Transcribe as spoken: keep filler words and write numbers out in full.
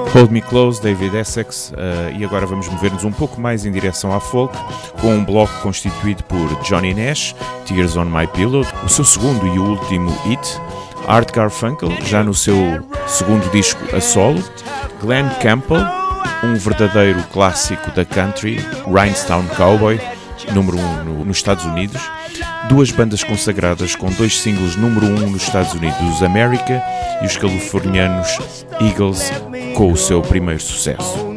Hold Me Close, David Essex, uh, e agora vamos mover-nos um pouco mais em direção à folk, com um bloco constituído por Johnny Nash, Tears on My Pillow, o seu segundo e último hit, Art Garfunkel, já no seu segundo disco a solo, Glenn Campbell, um verdadeiro clássico da country, Rhinestone Cowboy, número um no, nos Estados Unidos, duas bandas consagradas com dois singles número um nos Estados Unidos, os America e os californianos Eagles, com o seu primeiro sucesso.